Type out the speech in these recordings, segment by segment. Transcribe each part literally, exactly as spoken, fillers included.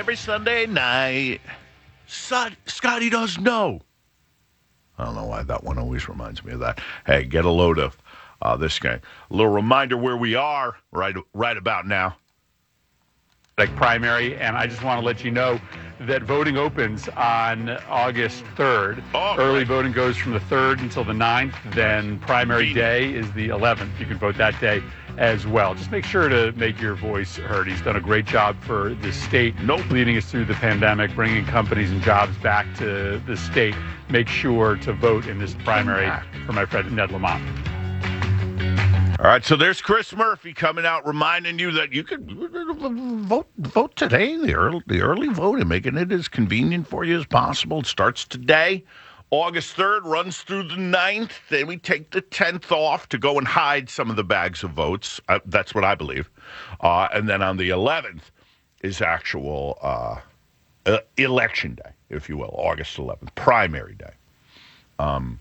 every Sunday night. Scott, Scotty does know. I don't know why that one always reminds me of that. Hey, get a load of uh, this guy. A little reminder where we are right, right about now. Primary, and I just want to let you know that voting opens on August third. Oh, Early right. voting goes from the third until the ninth. Then primary day is the eleventh. You can vote that day as well. Just make sure to make your voice heard. He's done a great job for the state, Nope. leading us through the pandemic, bringing companies and jobs back to the state. Make sure to vote in this primary for my friend Ned Lamont. All right, so there's Chris Murphy coming out reminding you that you can vote vote today, the early, the early voting, making it as convenient for you as possible. It starts today, August third, runs through the ninth. Then we take the tenth off to go and hide some of the bags of votes. Uh, that's what I believe. Uh, and then on the eleventh is actual uh, uh, election day, if you will, August eleventh, primary day. Um.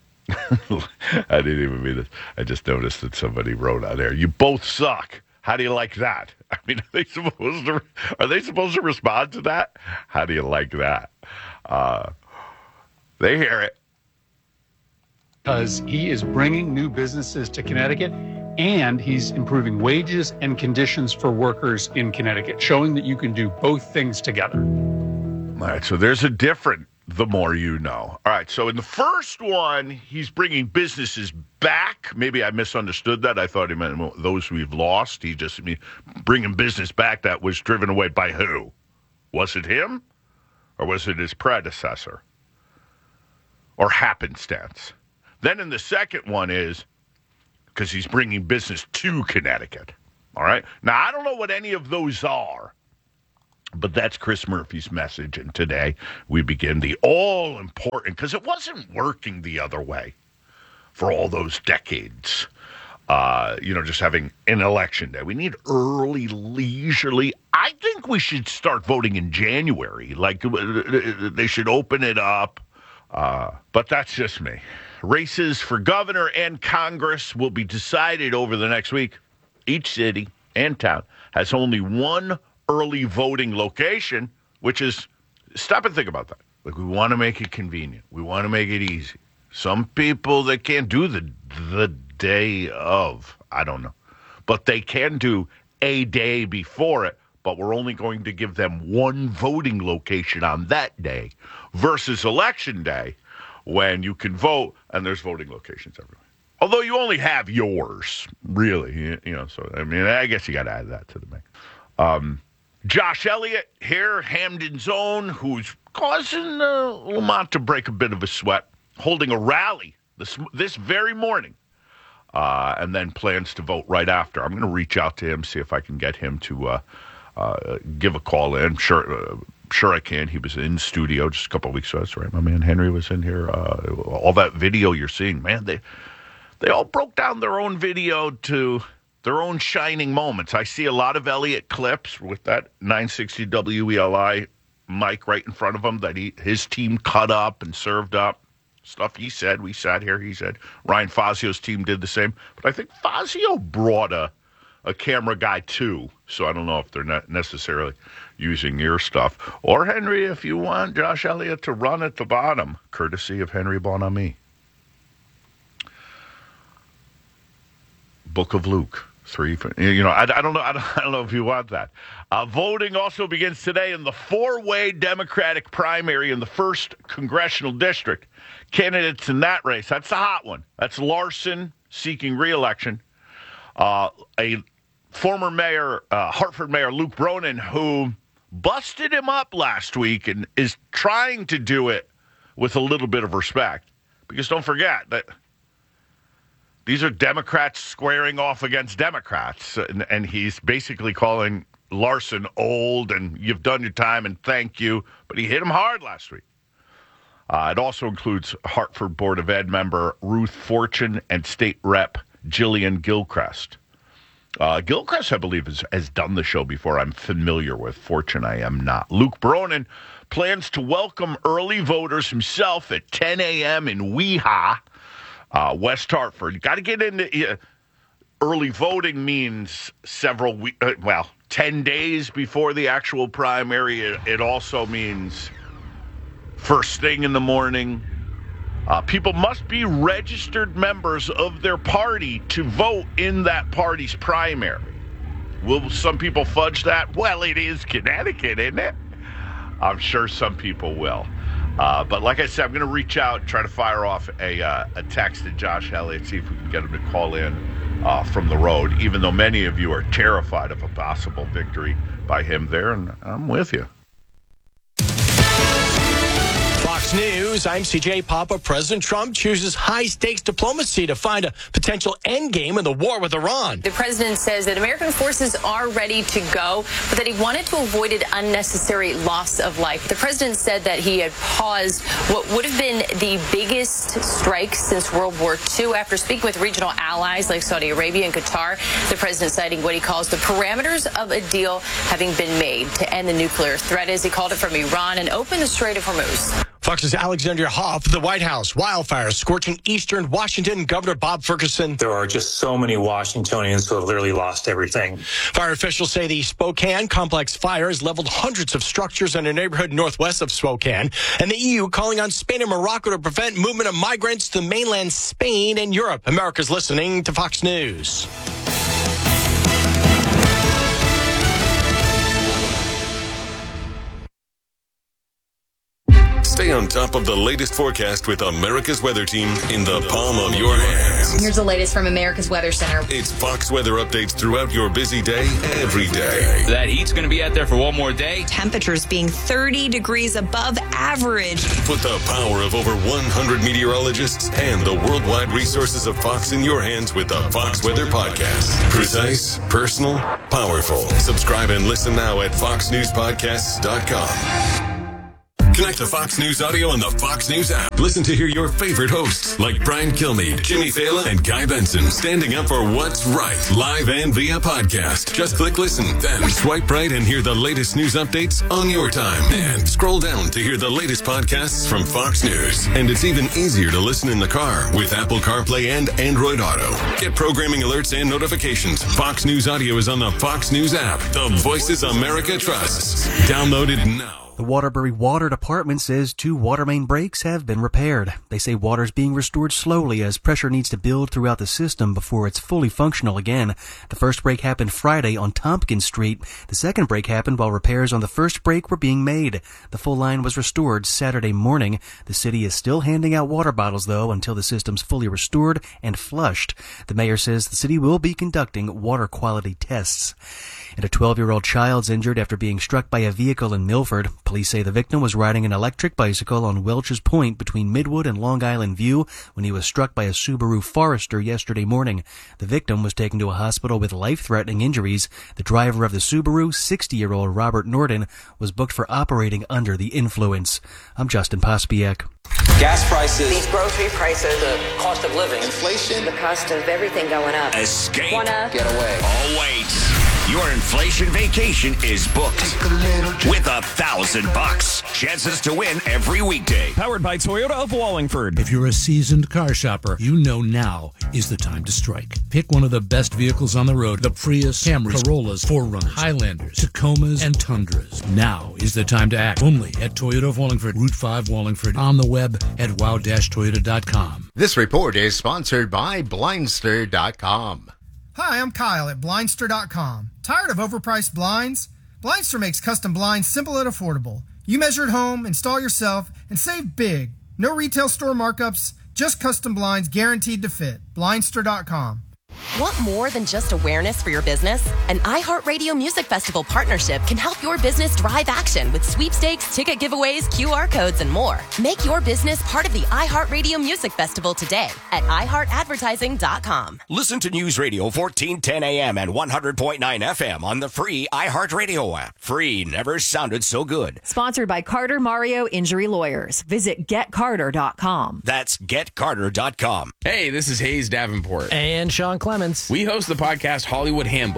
I didn't even mean this. I just noticed that somebody wrote on there, "You both suck." How do you like that? I mean, are they supposed to? Are they supposed to respond to that? How do you like that? Uh, they hear it Because he is bringing new businesses to Connecticut, and he's improving wages and conditions for workers in Connecticut, showing that you can do both things together. All right, so there's a different. The more you know. All right, so in the first one, he's bringing businesses back. Maybe I misunderstood that. I thought he meant those we've lost. He just I mean, bringing business back that was driven away by who? Was it him? Or was it his predecessor? Or happenstance? Then in the second one is because he's bringing business to Connecticut. All right? Now, I don't know what any of those are. But that's Chris Murphy's message, and today we begin the all-important, because it wasn't working the other way for all those decades, uh, you know, just having an election day. We need early, leisurely. I think we should start voting in January. Like, they should open it up, uh, but that's just me. Races for governor and Congress will be decided over the next week. Each city and town has only one early voting location, which is, stop and think about that. Like, we want to make it convenient. We want to make it easy. Some people, they can't do the the day of, I don't know. But they can do a day before it, but we're only going to give them one voting location on that day versus election day when you can vote and there's voting locations everywhere. Although you only have yours, really. You, you know, so, I mean, I guess you got to add that to the mix. Um, Josh Elliott here, Hamden's own, who's causing uh, Lamont to break a bit of a sweat, holding a rally this this very morning, uh, and then plans to vote right after. I'm going to reach out to him, see if I can get him to uh, uh, give a call in. Sure, uh, sure I can. He was in studio just a couple of weeks ago. That's right. My man Henry was in here. Uh, all that video you're seeing, man, they they all broke down their own video to their own shining moments. I see a lot of Elliott clips with that nine sixty W E L I mic right in front of him that he his team cut up and served up. Stuff he said, we sat here, he said. Ryan Fazio's team did the same. But I think Fazio brought a, a camera guy too, so I don't know if they're not necessarily using your stuff. Or, Henry, if you want Josh Elliott to run at the bottom, courtesy of Henry Bonami. Book of Luke. Three, you know, I, I don't know. I don't, I don't know if you want that. Uh, voting also begins today in the four-way Democratic primary in the first congressional district. Candidates in that race, that's the hot one. That's Larson seeking re-election. Uh, a former mayor, uh, Hartford Mayor Luke Bronin, who busted him up last week and is trying to do it with a little bit of respect. Because don't forget that these are Democrats squaring off against Democrats, and, and he's basically calling Larson old and you've done your time and thank you, but he hit him hard last week. Uh, it also includes Hartford Board of Ed member Ruth Fortune and State Rep Jillian Gilchrist. Uh, Gilchrist, I believe, has, has done the show before. I'm familiar with Fortune. I am not. Luke Bronin plans to welcome early voters himself at ten a.m. in Weha. Uh, West Hartford. You got to get into uh, early voting means several weeks, uh, well, ten days before the actual primary. It, it also means first thing in the morning. Uh, people must be registered members of their party to vote in that party's primary. Will some people fudge that? Well, it is Connecticut, isn't it? I'm sure some people will. Uh, but like I said, I'm going to reach out, try to fire off a, uh, a text to Josh Elliott, see if we can get him to call in uh, from the road, even though many of you are terrified of a possible victory by him there, and I'm with you. Fox News, I'm C J Papa. President Trump chooses high-stakes diplomacy to find a potential endgame in the war with Iran. The president says that American forces are ready to go, but that he wanted to avoid an unnecessary loss of life. The president said that he had paused what would have been the biggest strike since World War Two. After speaking with regional allies like Saudi Arabia and Qatar, the president citing what he calls the parameters of a deal having been made to end the nuclear threat, as he called it, from Iran and open the Strait of Hormuz. Fox's Alexandria Hoff, the White House. Wildfires scorching eastern Washington. Governor Bob Ferguson. There are just so many Washingtonians who have literally lost everything. Fire officials say the Spokane complex fire has leveled hundreds of structures in a neighborhood northwest of Spokane. And the E U calling on Spain and Morocco to prevent movement of migrants to mainland Spain and Europe. America's listening to Fox News. Stay on top of the latest forecast with America's Weather Team in the palm of your hands. Here's the latest from America's Weather Center. It's Fox weather updates throughout your busy day, every day. That heat's going to be out there for one more day. Temperatures being thirty degrees above average. Put the power of over one hundred meteorologists and the worldwide resources of Fox in your hands with the Fox Weather Podcast. Precise, personal, powerful. Subscribe and listen now at fox news podcasts dot com. Connect to Fox News Audio on the Fox News app. Listen to hear your favorite hosts like Brian Kilmeade, Jimmy Fallon, and Guy Benson standing up for what's right, live and via podcast. Just click listen, then swipe right and hear the latest news updates on your time. And scroll down to hear the latest podcasts from Fox News. And it's even easier to listen in the car with Apple CarPlay and Android Auto. Get programming alerts and notifications. Fox News Audio is on the Fox News app. The voices America trusts. Download it now. The Waterbury Water Department says two water main breaks have been repaired. They say water is being restored slowly as pressure needs to build throughout the system before it's fully functional again. The first break happened Friday on Tompkins Street. The second break happened while repairs on the first break were being made. The full line was restored Saturday morning. The city is still handing out water bottles, though, until the system's fully restored and flushed. The mayor says the city will be conducting water quality tests. And a twelve-year-old child's injured after being struck by a vehicle in Milford. Police say the victim was riding an electric bicycle on Welch's Point between Midwood and Long Island View when he was struck by a Subaru Forester yesterday morning. The victim was taken to a hospital with life-threatening injuries. The driver of the Subaru, sixty-year-old Robert Norton, was booked for operating under the influence. I'm Justin Pospiek. Gas prices, these grocery prices, the cost of living, inflation, the cost of everything going up. Escape. Wanna get away. Oh, wait. Your inflation vacation is booked with a thousand bucks. Chances to win every weekday. Powered by Toyota of Wallingford. If you're a seasoned car shopper, you know now is the time to strike. Pick one of the best vehicles on the road. The Prius, Camrys, Corollas, four runners, Highlanders, Tacomas, and Tundras. Now is the time to act. Only at Toyota of Wallingford, Route five Wallingford. On the web at wow dash toyota dot com. This report is sponsored by blindster dot com. Hi, I'm Kyle at blindster dot com. Tired of overpriced blinds? Blindster makes custom blinds simple and affordable. You measure at home, install yourself, and save big. No retail store markups, just custom blinds guaranteed to fit. blindster dot com. Want more than just awareness for your business? An iHeartRadio Music Festival partnership can help your business drive action with sweepstakes, ticket giveaways, Q R codes, and more. Make your business part of the iHeartRadio Music Festival today at i heart advertising dot com. Listen to News Radio fourteen ten A M and one hundred point nine F M on the free iHeartRadio app. Free never sounded so good. Sponsored by Carter Mario Injury Lawyers. Visit get carter dot com. That's get carter dot com. Hey, this is Hayes Davenport. And Sean Clements. We host the podcast Hollywood Handbook.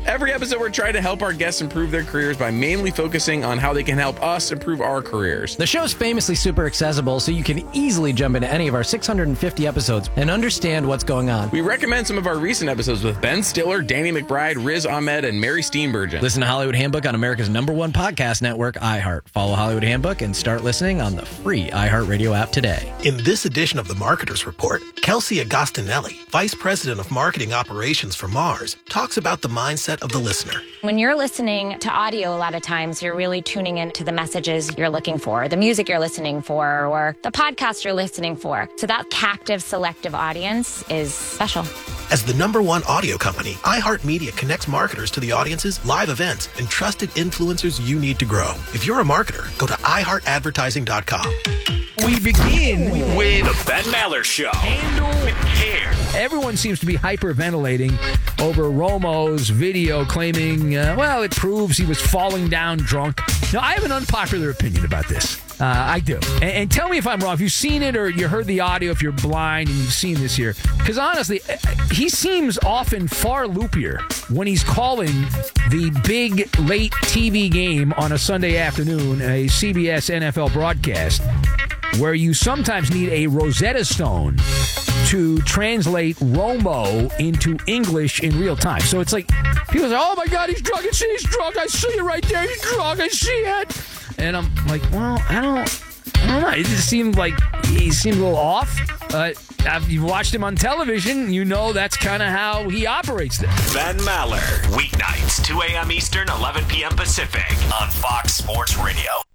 Every episode, we're trying to help our guests improve their careers by mainly focusing on how they can help us improve our careers. The show's famously super accessible, so you can easily jump into any of our six hundred fifty episodes and understand what's going on. We recommend some of our recent episodes with Ben Stiller, Danny McBride, Riz Ahmed, and Mary Steenburgen. Listen to Hollywood Handbook on America's number one podcast network, iHeart. Follow Hollywood Handbook and start listening on the free iHeartRadio app today. In this edition of the Marketer's Report, Kelsey Agostinelli, Vice President of Marketing Operations for Mars, talks about the mindset of the listener. When you're listening to audio, a lot of times you're really tuning into the messages you're looking for, the music you're listening for, or the podcast you're listening for. So that captive, selective audience is special. As the number one audio company, iHeartMedia connects marketers to the audiences, live events, and trusted influencers you need to grow. If you're a marketer, go to i heart advertising dot com. We begin with The Ben Maller Show. Handle with care. Everyone seems to be hyperventilating over Romo's video claiming, uh, well, it proves he was falling down drunk. Now, I have an unpopular opinion about this. Uh, I do. And, and tell me if I'm wrong. If you've seen it or you heard the audio, if you're blind and you've seen this here. Because honestly, he seems often far loopier when he's calling the big late T V game on a Sunday afternoon, a C B S N F L broadcast, where you sometimes need a Rosetta Stone to translate Romo into English in real time. So it's like, people say, oh my God, he's drunk. I see he's drunk. I see it right there. He's drunk. I see it. And I'm like, well, I don't, I don't know. It just seemed like he seemed a little off. Uh, you've watched him on television. You know that's kind of how he operates there. Ben Maller, weeknights, two a.m. Eastern, eleven p.m. Pacific on Fox Sports Radio.